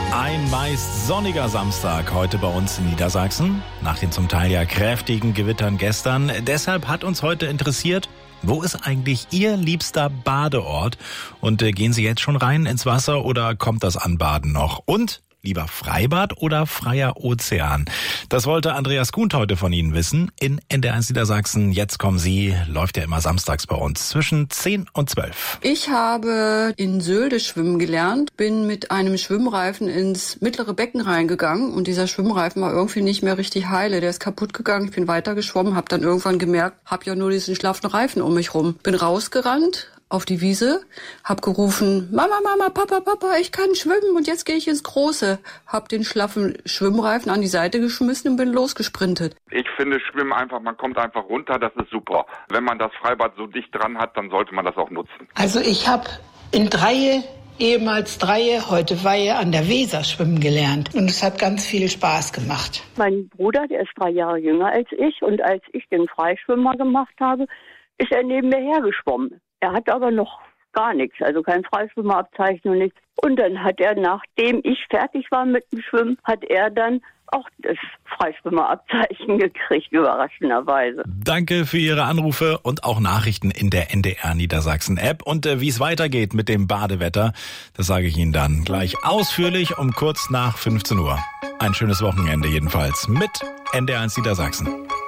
Ein meist sonniger Samstag heute bei uns in Niedersachsen. Nach den zum Teil ja kräftigen Gewittern gestern. Deshalb hat uns heute interessiert, wo ist eigentlich Ihr liebster Badeort? Und gehen Sie jetzt schon rein ins Wasser oder kommt das Anbaden noch? Und lieber Freibad oder freier Ozean? Das wollte Andreas Kuhn heute von Ihnen wissen. In NDR1 Niedersachsen, jetzt kommen Sie, läuft ja immer samstags bei uns zwischen 10 und 12. Ich habe in Sölde schwimmen gelernt, bin mit einem Schwimmreifen ins mittlere Becken reingegangen und dieser Schwimmreifen war irgendwie nicht mehr richtig heile. Der ist kaputt gegangen, ich bin weiter geschwommen, habe dann irgendwann gemerkt, habe ja nur diesen schlaffen Reifen um mich rum. Bin rausgerannt auf die Wiese, hab gerufen, Mama, Mama, Papa, Papa, ich kann schwimmen und jetzt gehe ich ins Große. Hab den schlaffen Schwimmreifen an die Seite geschmissen und bin losgesprintet. Ich finde Schwimmen einfach, man kommt einfach runter, das ist super. Wenn man das Freibad so dicht dran hat, dann sollte man das auch nutzen. Also ich habe in Dreie, ehemals Dreie, heute Weihe an der Weser schwimmen gelernt und es hat ganz viel Spaß gemacht. Mein Bruder, der ist 3 Jahre jünger als ich und als ich den Freischwimmer gemacht habe, ist er neben mir hergeschwommen. Er hat aber noch gar nichts, also kein Freischwimmerabzeichen und nichts. Und dann hat er, nachdem ich fertig war mit dem Schwimmen, hat er dann auch das Freischwimmerabzeichen gekriegt, überraschenderweise. Danke für Ihre Anrufe und auch Nachrichten in der NDR Niedersachsen App. Und wie es weitergeht mit dem Badewetter, das sage ich Ihnen dann gleich ausführlich um kurz nach 15 Uhr. Ein schönes Wochenende jedenfalls mit NDR1 Niedersachsen.